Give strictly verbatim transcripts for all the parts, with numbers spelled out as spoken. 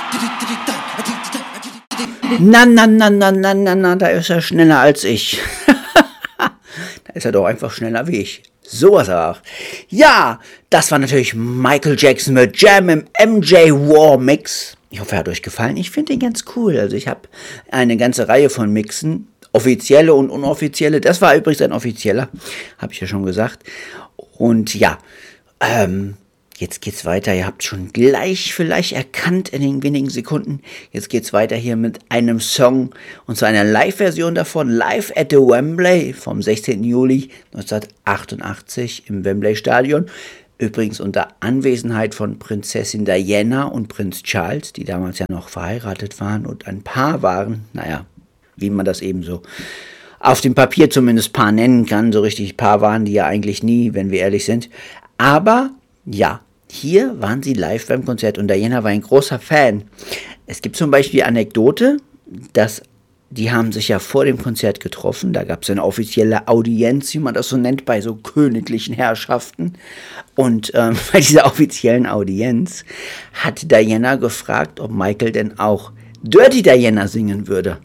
Na, na, na, na, na, na, na, da ist er schneller als ich. Da ist er doch einfach schneller wie ich. Sowas auch. Ja, das war natürlich Michael Jackson mit Jam im M J War Mix. Ich hoffe, er hat euch gefallen. Ich finde ihn ganz cool. Also ich habe eine ganze Reihe von Mixen. Offizielle und unoffizielle. Das war übrigens ein offizieller. Habe ich ja schon gesagt. Und ja, ähm... jetzt geht's weiter, ihr habt schon gleich vielleicht erkannt in den wenigen Sekunden. Jetzt geht's weiter hier mit einem Song und zwar einer Live-Version davon, Live at the Wembley vom sechzehnten Juli neunzehnhundertachtundachtzig im Wembley Stadion. Übrigens unter Anwesenheit von Prinzessin Diana und Prinz Charles, die damals ja noch verheiratet waren und ein Paar waren. Naja, wie man das eben so auf dem Papier zumindest Paar nennen kann. So richtig Paar waren die ja eigentlich nie, wenn wir ehrlich sind. Aber ja, hier waren sie live beim Konzert und Diana war ein großer Fan. Es gibt zum Beispiel die Anekdote, dass die haben sich ja vor dem Konzert getroffen. Da gab es eine offizielle Audienz, wie man das so nennt, bei so königlichen Herrschaften. Und ähm, bei dieser offiziellen Audienz hat Diana gefragt, ob Michael denn auch Dirty Diana singen würde.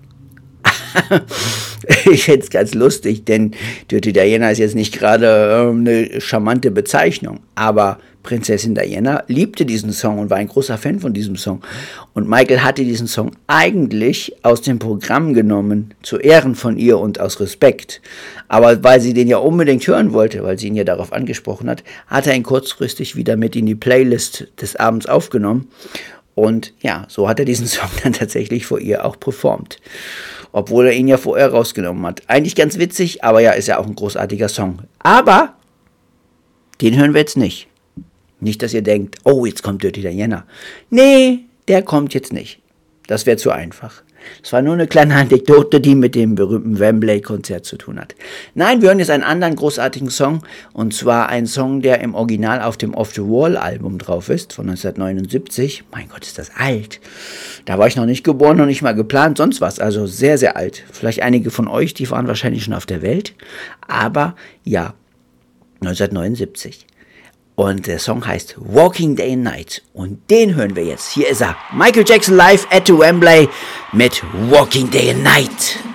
Ich finde es ganz lustig, denn Dirty Diana ist jetzt nicht gerade ähm, eine charmante Bezeichnung, aber Prinzessin Diana liebte diesen Song und war ein großer Fan von diesem Song. Und Michael hatte diesen Song eigentlich aus dem Programm genommen, zu Ehren von ihr und aus Respekt. Aber weil sie den ja unbedingt hören wollte, weil sie ihn ja darauf angesprochen hat, hat er ihn kurzfristig wieder mit in die Playlist des Abends aufgenommen. Und ja, so hat er diesen Song dann tatsächlich vor ihr auch performt. Obwohl er ihn ja vorher rausgenommen hat. Eigentlich ganz witzig, aber ja, ist ja auch ein großartiger Song. Aber den hören wir jetzt nicht. Nicht, dass ihr denkt, oh, jetzt kommt Dirty Diana. Nee, der kommt jetzt nicht. Das wäre zu einfach. Das war nur eine kleine Anekdote, die mit dem berühmten Wembley-Konzert zu tun hat. Nein, wir hören jetzt einen anderen großartigen Song. Und zwar einen Song, der im Original auf dem Off the Wall-Album drauf ist, von neunzehnhundertneunundsiebzig. Mein Gott, ist das alt. Da war ich noch nicht geboren, noch nicht mal geplant, sonst was. Also sehr, sehr alt. Vielleicht einige von euch, die waren wahrscheinlich schon auf der Welt. Aber ja, neunzehnhundertneunundsiebzig. Und der Song heißt Walking Day and Night. Und den hören wir jetzt. Hier ist er. Michael Jackson live at the Wembley mit Walking Day and Night.